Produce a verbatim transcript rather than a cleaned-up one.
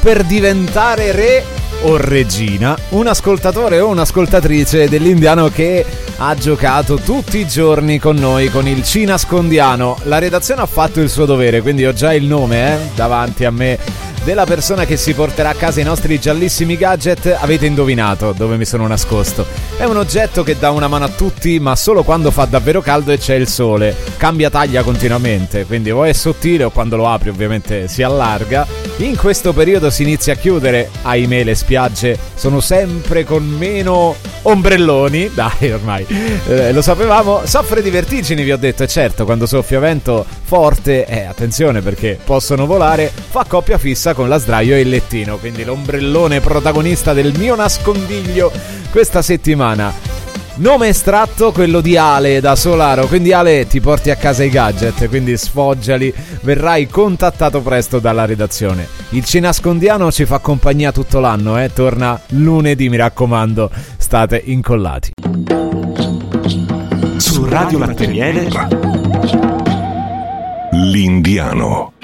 per diventare re o regina, un ascoltatore o un'ascoltatrice dell'Indiano che ha giocato tutti i giorni con noi con il Ci nascondiano. La redazione ha fatto il suo dovere, quindi ho già il nome eh, davanti a me della persona che si porterà a casa i nostri giallissimi gadget. Avete indovinato dove mi sono nascosto. È un oggetto che dà una mano a tutti, ma solo quando fa davvero caldo e c'è il sole. Cambia taglia continuamente, quindi o è sottile o quando lo apri ovviamente si allarga. In questo periodo si inizia a chiudere, ahimè le spiagge sono sempre con meno ombrelloni, dai ormai eh, lo sapevamo. Soffre di vertigini, vi ho detto, e certo quando soffia vento forte, eh, attenzione perché possono volare, fa coppia fissa con la sdraio e il lettino, quindi l'ombrellone protagonista del mio nascondiglio questa settimana. Nome estratto, quello di Ale da Solaro, quindi Ale ti porti a casa i gadget, quindi sfoggiali, verrai contattato presto dalla redazione. Il Ci nascondiano ci fa compagnia tutto l'anno, eh? Torna lunedì, mi raccomando, state incollati. Su Radio Latte Miele, l'Indiano.